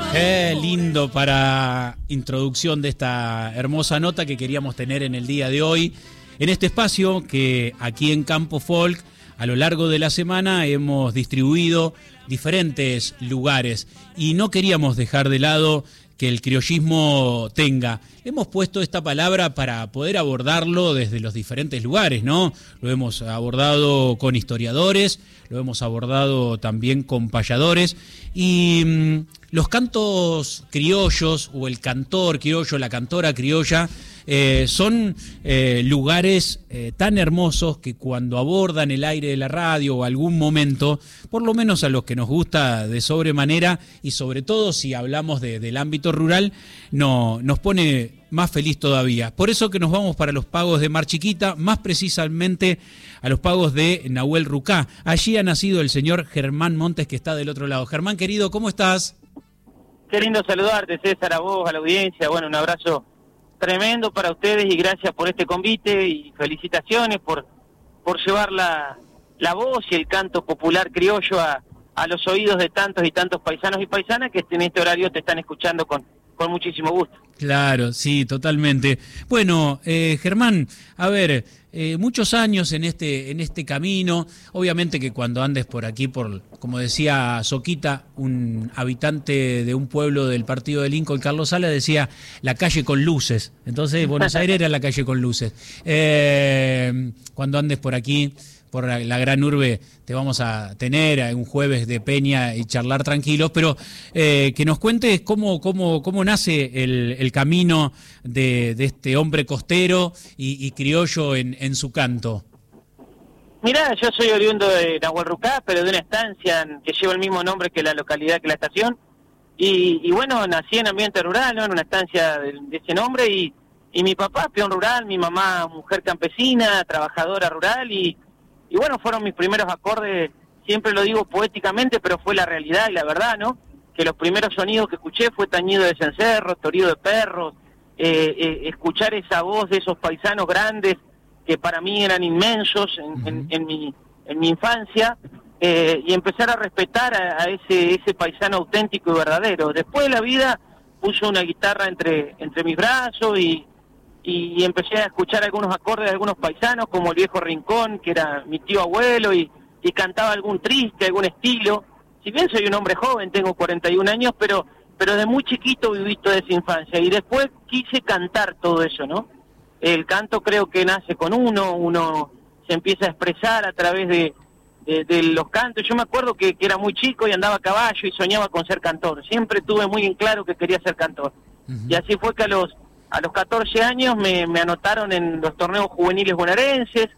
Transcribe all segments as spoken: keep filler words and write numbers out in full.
Qué lindo para introducción de esta hermosa nota que queríamos tener en el día de hoy, en este espacio que aquí en Campo Folk a lo largo de la semana hemos distribuido diferentes lugares y no queríamos dejar de lado que el criollismo tenga. Hemos puesto esta palabra para poder abordarlo desde los diferentes lugares, ¿no? Lo hemos abordado con historiadores, lo hemos abordado también con payadores y mmm, los cantos criollos o el cantor criollo, la cantora criolla, eh, son eh, lugares eh, tan hermosos que cuando abordan el aire de la radio o algún momento, por lo menos a los que nos gusta de sobremanera y sobre todo si hablamos de, del ámbito rural, no, nos pone más feliz todavía. Por eso que nos vamos para los pagos de Mar Chiquita, más precisamente a los pagos de Nahuel Rucá. Allí ha nacido el señor Germán Montes, que está del otro lado. Germán, querido, ¿cómo estás? Qué lindo saludarte, César, a vos, a la audiencia. Bueno, un abrazo tremendo para ustedes y gracias por este convite y felicitaciones por, por llevar la, la voz y el canto popular criollo a, a los oídos de tantos y tantos paisanos y paisanas que en este horario te están escuchando con, con muchísimo gusto. Claro, sí, totalmente. Bueno, eh, Germán, a ver, eh, muchos años en este en este camino, obviamente que cuando andes por aquí, por como decía Soquita, un habitante de un pueblo del partido de Lincoln, Carlos Sala, decía la calle con luces. Entonces Buenos Aires era la calle con luces. Eh, cuando andes por aquí, por la, la gran urbe, te vamos a tener un jueves de peña y charlar tranquilos, pero eh, que nos cuentes cómo cómo cómo nace el, el camino de, de este hombre costero y, y criollo en, en su canto. Mirá, yo soy oriundo de Nahuel Rucá, pero de una estancia que lleva el mismo nombre que la localidad, que la estación, y, y bueno, nací en ambiente rural, ¿no? En una estancia de, de ese nombre, y, y mi papá, peón rural, mi mamá, mujer campesina, trabajadora rural, y Y bueno, fueron mis primeros acordes, siempre lo digo poéticamente, pero fue la realidad y la verdad, ¿no? Que los primeros sonidos que escuché fue tañido de cencerros, torido de perros, eh, eh, escuchar esa voz de esos paisanos grandes que para mí eran inmensos en, uh-huh. en, en, mi, en mi infancia, eh, y empezar a respetar a, a ese, ese paisano auténtico y verdadero. Después la vida puso una guitarra entre, entre mis brazos y... y empecé a escuchar algunos acordes de algunos paisanos, como el viejo Rincón, que era mi tío abuelo, y, y cantaba algún triste, algún estilo. Si bien soy un hombre joven, tengo cuarenta y un años, pero pero de muy chiquito viví toda esa infancia, y después quise cantar todo eso, ¿no? El canto creo que nace con uno, uno se empieza a expresar a través de, de, de los cantos. Yo me acuerdo que, que era muy chico y andaba a caballo y soñaba con ser cantor. Siempre tuve muy en claro que quería ser cantor. Uh-huh. Y así fue que a los A los catorce años me, me anotaron en los torneos juveniles bonaerenses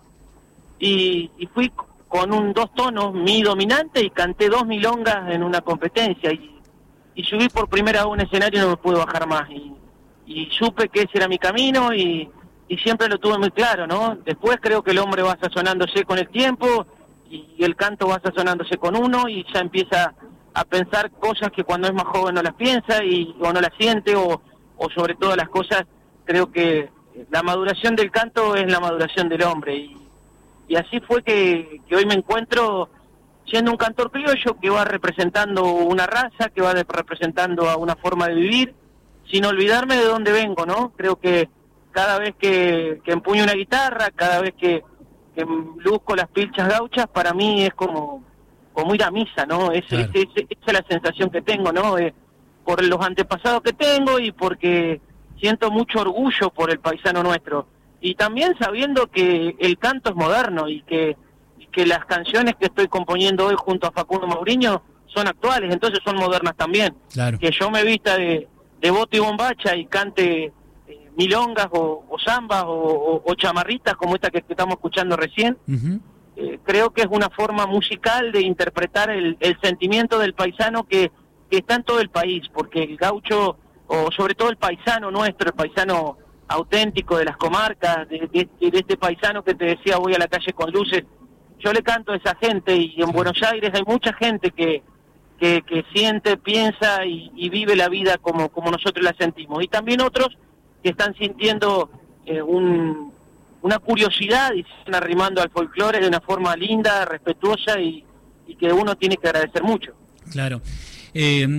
y, y fui con un dos tonos, mi dominante, y canté dos milongas en una competencia. Y, y subí por primera vez a un escenario y no me pude bajar más. Y, y supe que ese era mi camino y, y siempre lo tuve muy claro, ¿no? Después creo que el hombre va sazonándose con el tiempo y el canto va sazonándose con uno y ya empieza a pensar cosas que cuando es más joven no las piensa y o no las siente o... o sobre todas las cosas, creo que la maduración del canto es la maduración del hombre, y, y así fue que, que hoy me encuentro siendo un cantor criollo que va representando una raza, que va representando a una forma de vivir, sin olvidarme de dónde vengo, ¿no? Creo que cada vez que, que empuño una guitarra, cada vez que, que luzco las pilchas gauchas, para mí es como, como ir a misa, ¿no? Es, claro. es, es, esa es la sensación que tengo, ¿no? Eh, por los antepasados que tengo y porque siento mucho orgullo por el paisano nuestro. Y también sabiendo que el canto es moderno y que, y que las canciones que estoy componiendo hoy junto a Facundo Mauriño son actuales, entonces son modernas también. Claro. Que yo me vista de, de boto y bombacha y cante eh, milongas o, o zambas o, o, o chamarritas como esta que, que estamos escuchando recién. Uh-huh. Eh, creo que es una forma musical de interpretar el, el sentimiento del paisano que que está en todo el país, porque el gaucho, o sobre todo el paisano nuestro, el paisano auténtico de las comarcas, de, de, de este paisano que te decía, voy a la calle con luces, yo le canto a esa gente, y en Buenos Aires hay mucha gente que que, que siente, piensa y, y vive la vida como, como nosotros la sentimos, y también otros que están sintiendo eh, un, una curiosidad y se están arrimando al folclore de una forma linda, respetuosa y, y que uno tiene que agradecer mucho. Claro. Eh,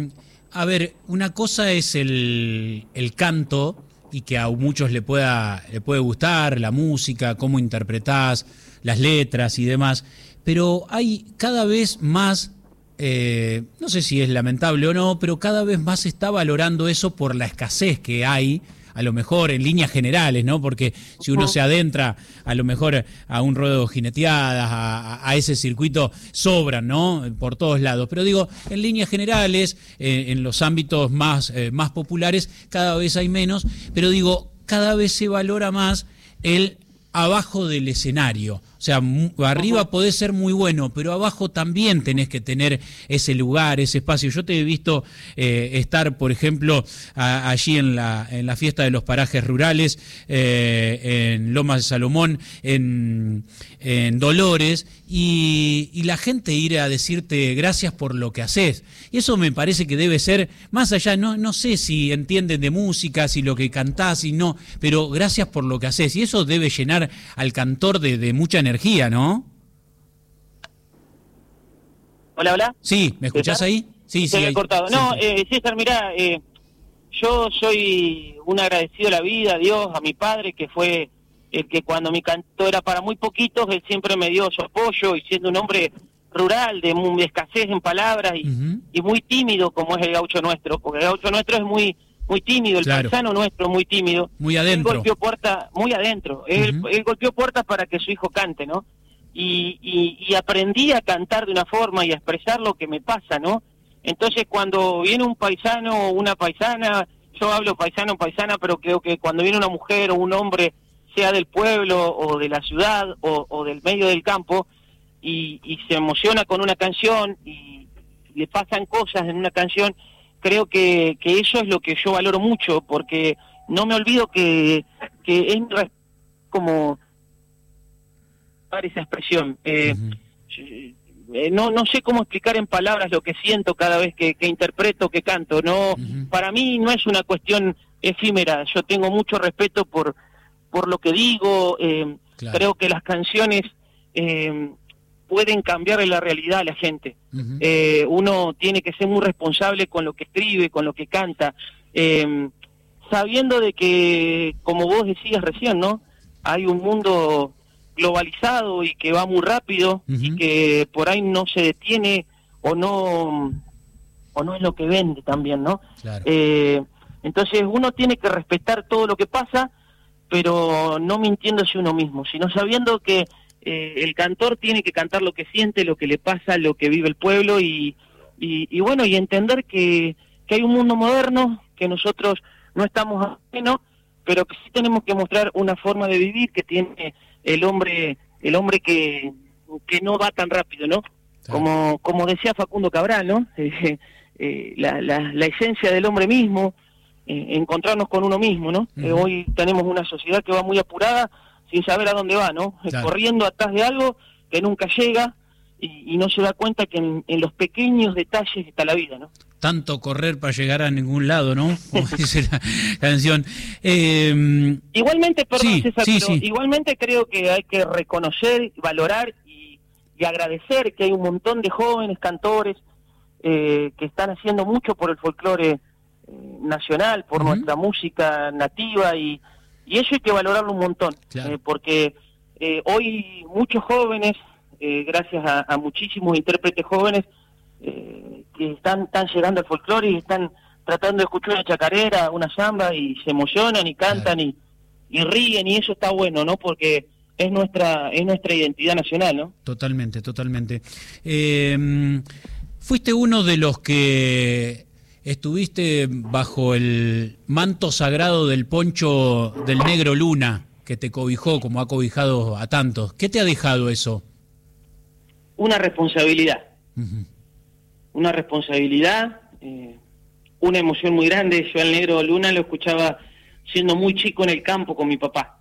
A ver, una cosa es el, el canto, y que a muchos le pueda le puede gustar, la música, cómo interpretás, las letras y demás, pero hay cada vez más, eh, no sé si es lamentable o no, pero cada vez más se está valorando eso por la escasez que hay, a lo mejor en líneas generales, ¿no? Porque si uno se adentra a lo mejor a un ruedo de jineteadas, a, a ese circuito, sobran, ¿no? Por todos lados. Pero digo, en líneas generales, eh, en los ámbitos más, eh, más populares, cada vez hay menos, pero digo, cada vez se valora más el abajo del escenario. O sea, arriba podés ser muy bueno, pero abajo también tenés que tener ese lugar, ese espacio. Yo te he visto eh, estar, por ejemplo, a, allí en la, en la fiesta de los parajes rurales, eh, en Lomas de Salomón, en, en Dolores, y, y la gente ir a decirte gracias por lo que haces. Y eso me parece que debe ser, más allá, no, no sé si entienden de música, si lo que cantás, y no, pero gracias por lo que haces. Y eso debe llenar al cantor de, de mucha energía. energía, ¿no? Hola, hola. Sí, ¿me escuchás ahí? Sí, Se sí. He cortado. Sí, no, sí. Eh, César, mirá, eh, yo soy un agradecido a la vida, a Dios, a mi padre, que fue el que cuando mi canto era para muy poquitos, él siempre me dio su apoyo, y siendo un hombre rural, de, muy, de escasez en palabras, y, uh-huh. y muy tímido como es el gaucho nuestro, porque el gaucho nuestro es muy muy tímido, el claro. paisano nuestro es muy tímido. Muy adentro. Él golpeó puertas, muy adentro. Uh-huh. Él, él golpeó puertas para que su hijo cante, ¿no? Y, y, y aprendí a cantar de una forma y a expresar lo que me pasa, ¿no? Entonces cuando viene un paisano o una paisana, yo hablo paisano o paisana, pero creo que cuando viene una mujer o un hombre, sea del pueblo o de la ciudad o, o del medio del campo, y, y se emociona con una canción y le pasan cosas en una canción, creo que, que eso es lo que yo valoro mucho, porque no me olvido que, que es como esa expresión. Eh, uh-huh. no no sé cómo explicar en palabras lo que siento cada vez que, que interpreto, que canto. No, uh-huh. Para mí no es una cuestión efímera. Yo tengo mucho respeto por, por lo que digo. Eh, claro. Creo que las canciones eh, pueden cambiarle la realidad a la gente. Uh-huh. Eh, uno tiene que ser muy responsable con lo que escribe, con lo que canta, eh, sabiendo de que, como vos decías recién, ¿no? Hay un mundo globalizado y que va muy rápido, uh-huh. y que por ahí no se detiene o no o no es lo que vende también, ¿no? Claro. Eh, entonces uno tiene que respetar todo lo que pasa, pero no mintiéndose uno mismo, sino sabiendo que Eh, el cantor tiene que cantar lo que siente, lo que le pasa, lo que vive el pueblo, y, y, y bueno, y entender que, que hay un mundo moderno, que nosotros no estamos ajenos, pero que sí tenemos que mostrar una forma de vivir que tiene el hombre, el hombre que, que no va tan rápido, ¿no? Sí. Como, como decía Facundo Cabral, ¿no? Eh, eh, la, la, la esencia del hombre mismo, eh, encontrarnos con uno mismo, ¿no? Uh-huh. Eh, hoy tenemos una sociedad que va muy apurada, sin saber a dónde va, ¿no? Claro. Corriendo atrás de algo que nunca llega, y, y no se da cuenta que en, en los pequeños detalles está la vida, ¿no? Tanto correr para llegar a ningún lado, ¿no? Como dice la canción. Eh, igualmente, perdón, sí, César, sí, pero sí. igualmente creo que hay que reconocer, valorar y, y agradecer que hay un montón de jóvenes cantores eh, que están haciendo mucho por el folclore eh, nacional, por uh-huh. nuestra música nativa, y Y eso hay que valorarlo un montón, claro. eh, porque eh, hoy muchos jóvenes, eh, gracias a, a muchísimos intérpretes jóvenes, eh, que están, están llegando al folclore y están tratando de escuchar una chacarera, una samba, y se emocionan y cantan, claro. y, y ríen, y eso está bueno, ¿no? Porque es nuestra es nuestra identidad nacional, ¿no? Totalmente, totalmente. Eh, fuiste uno de los que estuviste bajo el manto sagrado del poncho del Negro Luna, que te cobijó como ha cobijado a tantos. ¿Qué te ha dejado eso? Una responsabilidad. Uh-huh. Una responsabilidad, eh, una emoción muy grande. Yo al Negro Luna lo escuchaba siendo muy chico en el campo con mi papá.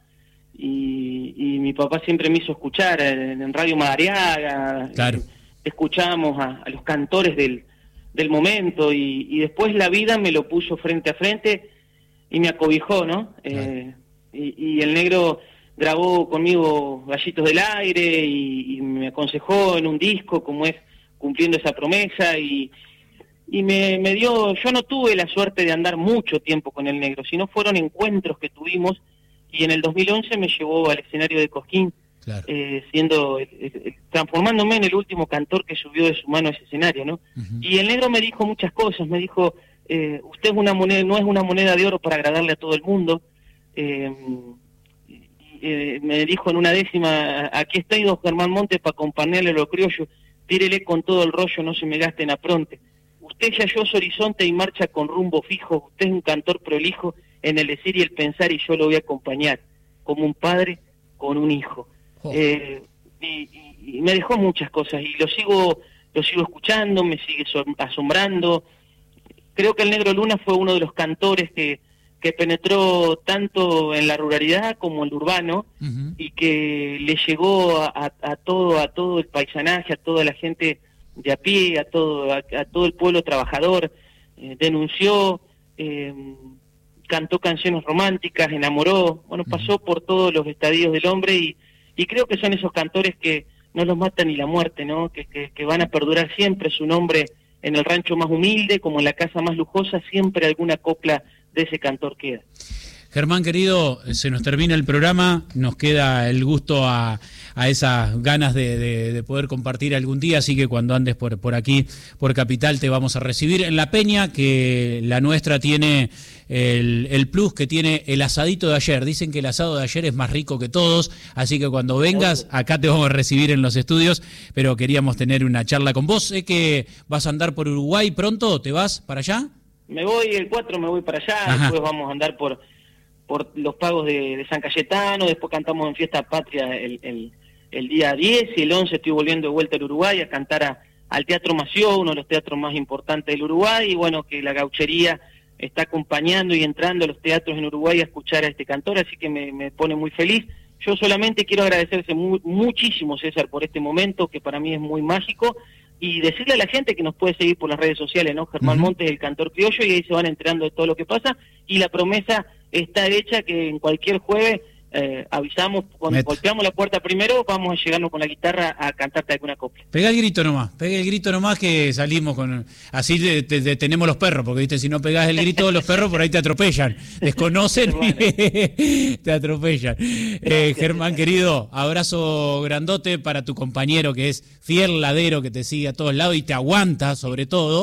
Y, y mi papá siempre me hizo escuchar en, en Radio Madariaga. Claro. Eh, escuchábamos a, a los cantores del del momento, y, y después la vida me lo puso frente a frente y me acobijó, ¿no? Eh, y, y el Negro grabó conmigo Gallitos del Aire, y, y me aconsejó en un disco cómo es cumpliendo esa promesa, y, y me, me dio, yo no tuve la suerte de andar mucho tiempo con el negro, sino fueron encuentros que tuvimos, y en el dos mil once me llevó al escenario de Cosquín, claro. eh, siendo, eh, eh, transformándome en el último cantor que subió de su mano a ese escenario, ¿no? Uh-huh. Y el negro me dijo muchas cosas, me dijo, eh, usted es una moneda, no es una moneda de oro para agradarle a todo el mundo, eh, Eh, me dijo en una décima, aquí está don Germán Montes para acompañarle a los criollos, tírele con todo el rollo, no se me gasten apronte. Usted ya halló su horizonte y marcha con rumbo fijo, usted es un cantor prolijo en el decir y el pensar, y yo lo voy a acompañar, como un padre con un hijo. Oh. Eh, y, y, y me dejó muchas cosas, y lo sigo, lo sigo escuchando, me sigue asombrando. Creo que el Negro Luna fue uno de los cantores que que penetró tanto en la ruralidad como en lo urbano, uh-huh. y que le llegó a, a, a todo a todo el paisanaje, a toda la gente de a pie, a todo a, a todo el pueblo trabajador, eh, denunció, eh, cantó canciones románticas, enamoró, bueno, uh-huh. pasó por todos los estadios del hombre, y, y creo que son esos cantores que no los mata ni la muerte, ¿no? Que, que, que van a perdurar siempre su nombre en el rancho más humilde, como en la casa más lujosa, siempre alguna copla de ese cantor queda. Germán, querido, se nos termina el programa, nos queda el gusto a, a esas ganas de, de, de poder compartir algún día, así que cuando andes por, por aquí, por Capital, te vamos a recibir en La Peña, que la nuestra tiene el, el plus que tiene el asadito de ayer. Dicen que el asado de ayer es más rico que todos, así que cuando vengas, acá te vamos a recibir en los estudios, pero queríamos tener una charla con vos. Sé que vas a andar por Uruguay pronto, ¿te vas para allá? Me voy el cuatro, me voy para allá, Ajá. después vamos a andar por por los pagos de, de San Cayetano, después cantamos en Fiesta Patria el, el, el día diez, y el once estoy volviendo de vuelta al Uruguay a cantar a, al Teatro Mació, uno de los teatros más importantes del Uruguay, y bueno, que la gauchería está acompañando y entrando a los teatros en Uruguay a escuchar a este cantor, así que me, me pone muy feliz. Yo solamente quiero agradecerse muy, muchísimo, César, por este momento, que para mí es muy mágico, y decirle a la gente que nos puede seguir por las redes sociales, ¿no? Germán uh-huh. Montes, el cantor criollo, y ahí se van enterando de todo lo que pasa, y la promesa está hecha que en cualquier jueves eh, avisamos, cuando Met. golpeamos la puerta primero, vamos a llegarnos con la guitarra a cantarte alguna copla. Pega el grito nomás, pega el grito nomás, que salimos con... Así te, te, te tenemos los perros, porque viste, si no pegás el grito, los perros por ahí te atropellan, desconocen y te atropellan. Eh, Germán, querido, abrazo grandote para tu compañero, que es fiel ladero, que te sigue a todos lados y te aguanta, sobre todo.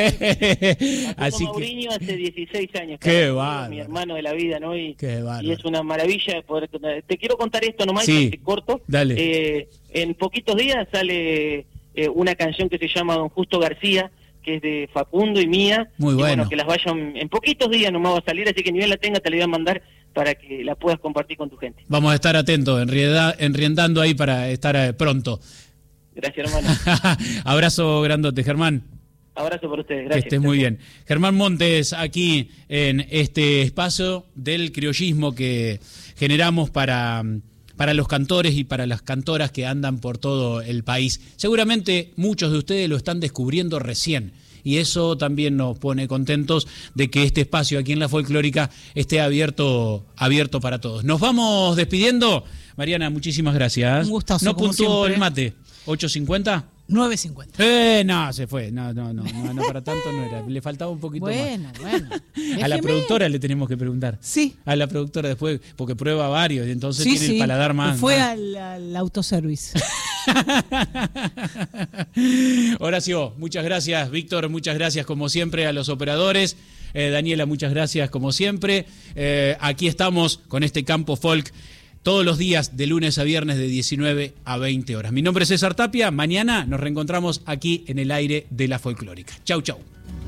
Así Mauriño que... hace dieciséis años. Qué bárbaro. Mi hermano de la vida, ¿no? Y, Qué bárbaro. Y es una maravilla poder... Te quiero contar esto nomás, sí, te corto. Dale. Eh, en poquitos días sale eh, una canción que se llama Don Justo García, que es de Facundo y mía. Muy bueno. Y bueno, que las vayan... En poquitos días nomás va a salir, así que ni bien la tenga, te la voy a mandar para que la puedas compartir con tu gente. Vamos a estar atentos, enrienda, enriendando ahí para estar eh, pronto. Gracias, hermano. Abrazo grandote, Germán. Abrazo por ustedes, gracias. Que estés muy bien. Germán Montes, aquí en este espacio del criollismo que generamos para, para los cantores y para las cantoras que andan por todo el país. Seguramente muchos de ustedes lo están descubriendo recién, y eso también nos pone contentos de que este espacio aquí en La Folclórica esté abierto, abierto para todos. Nos vamos despidiendo. Mariana, muchísimas gracias. Un gustazo. ¿No puntuó el mate? ¿ocho cincuenta? nueve cincuenta. Eh, no, se fue. No, no, no, no, no, para tanto no era. Le faltaba un poquito bueno, más. Bueno, bueno. A la productora le tenemos que preguntar. Sí. A la productora después, porque prueba varios, y entonces sí, tiene sí. el paladar más. Fue más. al, al autoservice. Horacio, muchas gracias. Víctor, muchas gracias como siempre a los operadores. Eh, Daniela, muchas gracias como siempre. Eh, aquí estamos con este Campo Folk todos los días de lunes a viernes de diecinueve a veinte horas. Mi nombre es César Tapia. Mañana nos reencontramos aquí en el aire de La Folclórica. Chau, chau.